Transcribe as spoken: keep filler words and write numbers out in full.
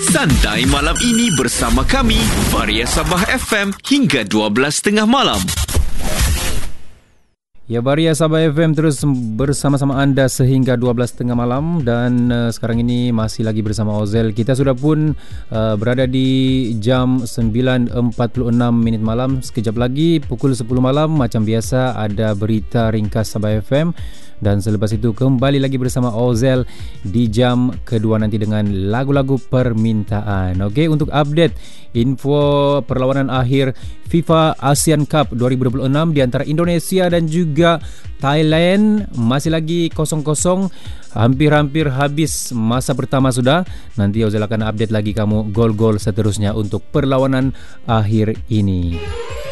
Santai malam ini bersama kami, Varia Sabah F M, hingga dua belas tiga puluh malam. Ya, Varia Sabah F M terus bersama-sama anda sehingga dua belas tiga puluh malam. Dan uh, sekarang ini masih lagi bersama Ozel. Kita sudah pun uh, berada di jam sembilan empat puluh enam minit malam. Sekejap lagi pukul sepuluh malam, macam biasa ada berita ringkas Sabah F M. Dan selepas itu kembali lagi bersama Ozel di jam kedua nanti dengan lagu-lagu permintaan. Okey, untuk update info perlawanan akhir FIFA ASEAN Cup dua ribu dua puluh enam di antara Indonesia dan juga Thailand, masih lagi kosong kosong. Hampir-hampir habis masa pertama sudah. Nanti Ozel akan update lagi kamu gol-gol seterusnya untuk perlawanan akhir ini.